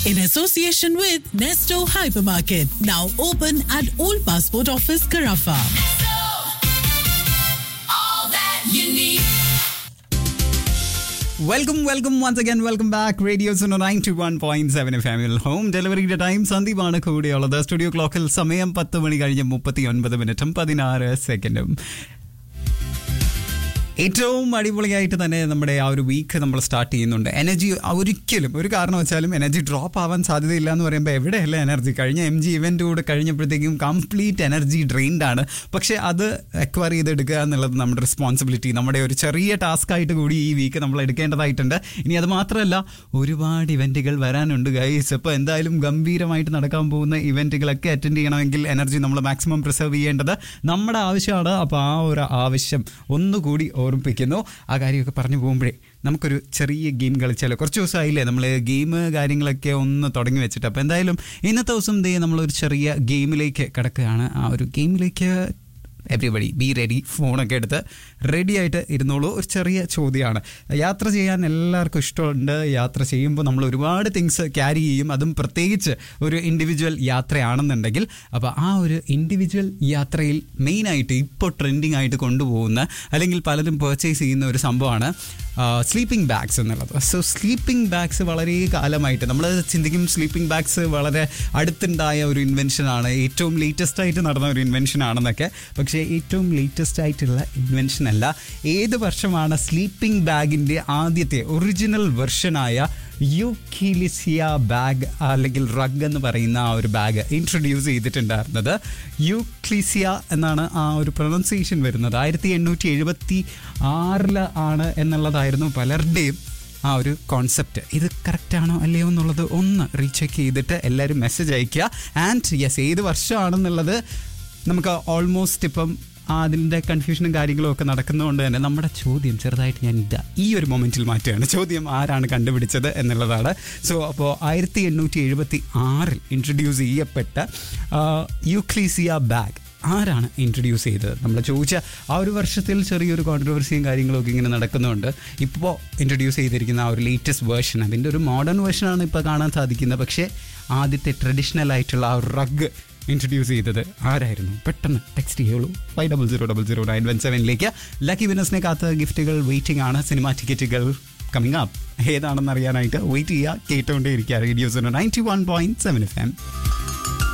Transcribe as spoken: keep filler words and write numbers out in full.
in association with Nesto Hypermarket, now open at Old Passport Office, Carafa. Nesto, all that you need. Welcome, welcome once again. Welcome back. Radio Suno ninety-one point seven F M. Home delivery time. സന്ദീപാണ് കൂടെയുള്ളത്. Studio ക്ലോക്കിൽ സമയം പത്ത് മണി കഴിഞ്ഞ് മുപ്പത്തി ഒൻപത് മിനിറ്റും പതിനാറ് സെക്കൻഡും. ഏറ്റവും അടിപൊളിയായിട്ട് തന്നെ നമ്മുടെ ആ ഒരു വീക്ക് നമ്മൾ സ്റ്റാർട്ട് ചെയ്യുന്നുണ്ട്. എനർജി ഒരിക്കലും ഒരു കാരണവശാലും എനർജി ഡ്രോപ്പ് ആവാൻ സാധ്യതയില്ല എന്ന് പറയുമ്പോൾ എവിടെയല്ല എനർജി. കഴിഞ്ഞ എം ജി ഇവൻ്റ് കൂടെ കഴിഞ്ഞപ്പോഴത്തേക്കും കംപ്ലീറ്റ് എനർജി ഡ്രെയിൻഡ് ആണ്. പക്ഷേ അത് അക്വയർ ചെയ്തെടുക്കുക എന്നുള്ളത് നമ്മുടെ റെസ്പോൺസിബിലിറ്റി, നമ്മുടെ ഒരു ചെറിയ ടാസ്ക് ആയിട്ട് കൂടി ഈ വീക്ക് നമ്മൾ എടുക്കേണ്ടതായിട്ടുണ്ട്. ഇനി അത് മാത്രമല്ല, ഒരുപാട് ഇവൻറ്റുകൾ വരാനുണ്ട് ഗൈസ്. അപ്പോൾ എന്തായാലും ഗംഭീരമായിട്ട് നടക്കാൻ പോകുന്ന ഇവൻറ്റുകളൊക്കെ അറ്റൻഡ് ചെയ്യണമെങ്കിൽ എനർജി നമ്മൾ മാക്സിമം പ്രിസർവ് ചെയ്യേണ്ടത് നമ്മുടെ ആവശ്യമാണ്. അപ്പോൾ ആ ഒരു ആവശ്യം ഒന്നുകൂടി ഓർമ്മിപ്പിക്കുന്നു. ആ കാര്യമൊക്കെ പറഞ്ഞു പോകുമ്പോഴേ നമുക്കൊരു ചെറിയ ഗെയിം കളിച്ചാലോ. കുറച്ച് ദിവസമായില്ലേ നമ്മൾ ഗെയിം കാര്യങ്ങളൊക്കെ ഒന്ന് തുടങ്ങി വെച്ചിട്ട്. അപ്പോൾ എന്തായാലും ഇന്നത്തെ ദിവസം ദേ നമ്മളൊരു ചെറിയ ഗെയിമിലേക്ക് കിടക്കുകയാണ്. ആ ഒരു ഗെയിമിലേക്ക് എവരിബഡി ബി റെഡി. ഫോണൊക്കെ എടുത്ത് റെഡി ആയിട്ട് ഇരുന്നോളൂ. ഒരു ചെറിയ ചോദ്യമാണ്. യാത്ര ചെയ്യാൻ എല്ലാവർക്കും ഇഷ്ടമുണ്ട്. യാത്ര ചെയ്യുമ്പോൾ നമ്മൾ ഒരുപാട് തിങ്സ് ക്യാരി ചെയ്യും. അതും പ്രത്യേകിച്ച് ഒരു ഇൻഡിവിജ്വൽ യാത്രയാണെന്നുണ്ടെങ്കിൽ. അപ്പോൾ ആ ഒരു ഇൻഡിവിജ്വൽ യാത്രയിൽ മെയിനായിട്ട് ഇപ്പോൾ ട്രെൻഡിങ് ആയിട്ട് കൊണ്ടുപോകുന്ന അല്ലെങ്കിൽ പലരും പർച്ചേസ് ചെയ്യുന്ന ഒരു സംഭവമാണ് സ്ലീപ്പിംഗ് ബാഗ്സ് എന്നുള്ളത്. സോ സ്ലീപ്പിംഗ് ബാഗ്സ് വളരെ കാലമായിട്ട് നമ്മൾ ചിന്തിക്കും സ്ലീപ്പിംഗ് ബാഗ്സ് വളരെ അടുത്തുണ്ടായ ഒരു ഇൻവെൻഷനാണ്, ഏറ്റവും ലേറ്റസ്റ്റ് ആയിട്ട് നടന്ന ഒരു ഇൻവെൻഷനാണെന്നൊക്കെ. പക്ഷേ ഏറ്റവും ലേറ്റസ്റ്റ് ആയിട്ടുള്ള ഇൻവെൻഷൻ അല്ല. ഏത് വർഷമാണ് സ്ലീപ്പിംഗ് ബാഗിൻ്റെ ആദ്യത്തെ ഒറിജിനൽ വെർഷനായ യൂക്ലിസിയ ബാഗ് അല്ലെങ്കിൽ റഗ് എന്ന് പറയുന്ന ആ ഒരു ബാഗ് ഇൻട്രൊഡ്യൂസ് ചെയ്തിട്ടുണ്ടായിരുന്നത്? യൂക്ലിസിയ എന്നാണ് ആ ഒരു പ്രൊനൗൺസിയേഷൻ വരുന്നത്. ആയിരത്തി എണ്ണൂറ്റി എഴുപത്തി ആറിൽ ആണ് എന്നുള്ളതായിരുന്നു പലരുടെയും ആ ഒരു കോൺസെപ്റ്റ്. ഇത് കറക്റ്റാണോ അല്ലയോ എന്നുള്ളത് ഒന്ന് റീചെക്ക് ചെയ്തിട്ട് എല്ലാവരും മെസ്സേജ് അയയ്ക്കുക. ആൻഡ് യെസ്, ഏത് വർഷമാണെന്നുള്ളത് നമുക്ക് ഓൾമോസ്റ്റ് ഇപ്പം അതിൻ്റെ കൺഫ്യൂഷനും കാര്യങ്ങളും ഒക്കെ നടക്കുന്നതുകൊണ്ട് തന്നെ നമ്മുടെ ചോദ്യം ചെറുതായിട്ട് ഞാൻ ഇതാ ഈ ഒരു മൊമെൻറ്റിൽ മാറ്റുകയാണ്. ചോദ്യം ആരാണ് കണ്ടുപിടിച്ചത് എന്നുള്ളതാണ്. സോ അപ്പോൾ ആയിരത്തി എണ്ണൂറ്റി എഴുപത്തി ആറിൽ ഇൻട്രൊഡ്യൂസ് ചെയ്യപ്പെട്ട യൂക്ലിസിയ ബാഗ് ആരാണ് ഇൻട്രൊഡ്യൂസ് ചെയ്തത്? നമ്മൾ ചോദിച്ച ആ ഒരു വർഷത്തിൽ ചെറിയൊരു കോൺട്രവേഴ്സിയും കാര്യങ്ങളൊക്കെ ഇങ്ങനെ നടക്കുന്നുണ്ട്. ഇപ്പോൾ ഇൻട്രൊഡ്യൂസ് ചെയ്തിരിക്കുന്ന ആ ഒരു ലേറ്റസ്റ്റ് വേർഷൻ, അതിൻ്റെ ഒരു മോഡേൺ വേർഷനാണ് ഇപ്പോൾ കാണാൻ സാധിക്കുന്നത്. പക്ഷേ ആദ്യത്തെ ട്രഡീഷണൽ ആയിട്ടുള്ള ആ ഒരു റഗ് ഇൻട്രൊഡ്യൂസ് ചെയ്തത് ആരായിരുന്നു? പെട്ടെന്ന് ടെക്സ്റ്റ് ചെയ്യുള്ളൂ five double zero double zero nine one സെവനിലേക്ക്. Lucky വിനേഴ്സിനെ കാത്ത ഗിഫ്റ്റുകൾ വെയിറ്റിംഗ് ആണ്. സിനിമാ ടിക്കറ്റുകൾ കമ്മിങ് അപ്പ്. ഏതാണെന്ന് അറിയാനായിട്ട് വെയിറ്റ് ചെയ്യുക. കേട്ടുകൊണ്ടേ ഇരിക്കുക. Radio zone ninety one point seven F M.